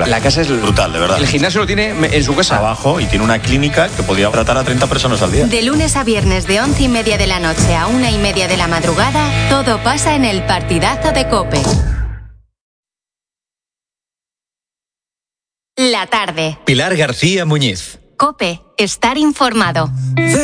La casa es brutal, de verdad. El gimnasio lo tiene en su casa. Abajo, y tiene una clínica que podía tratar a 30 personas al día. De lunes a viernes de 11:30 de la noche a 1:30 de la madrugada, todo pasa en el partidazo de COPE. La tarde. Pilar García Muñiz. COPE, estar informado.